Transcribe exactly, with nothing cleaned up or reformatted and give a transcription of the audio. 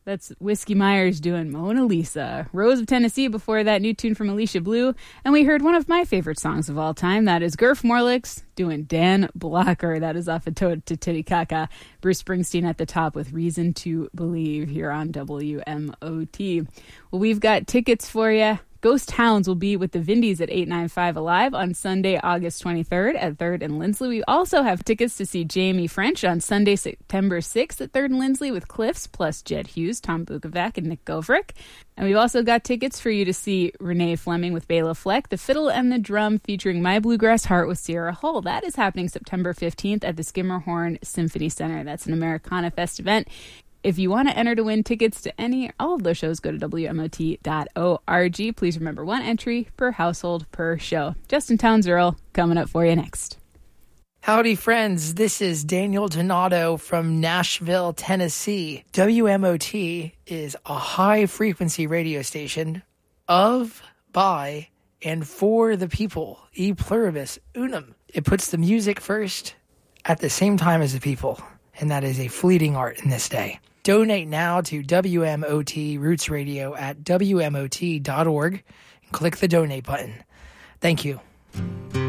That's Whiskey Myers doing Mona Lisa. Rose of Tennessee before that, new tune from Alicia Blue. And we heard one of my favorite songs of all time. That is Gurf Morlix doing Dan Blocker. That is off of Toad to Titicaca. Bruce Springsteen at the top with Reason to Believe here on W M O T. Well, we've got tickets for you. Ghost Hounds will be with the Vindies at eight ninety-five Alive on Sunday, August twenty-third at third and Lindsley. We also have tickets to see Jamie French on Sunday, September sixth at third and Lindsley with Cliffs, plus Jed Hughes, Tom Bukovac, and Nick Goverick. And we've also got tickets for you to see Renee Fleming with Bela Fleck, The Fiddle and the Drum featuring My Bluegrass Heart with Sierra Hull. That is happening September fifteenth at the Skimmerhorn Symphony Center. That's an Americana Fest event. If you want to enter to win tickets to any all of those shows, go to W M O T dot org. Please remember one entry per household per show. Justin Townes Earl coming up for you next. Howdy, friends. This is Daniel Donato from Nashville, Tennessee. W M O T is a high-frequency radio station of, by, and for the people. E pluribus unum. It puts the music first at the same time as the people, and that is a fleeting art in this day. Donate now to W M O T Roots Radio at W M O T dot org and click the donate button. Thank you.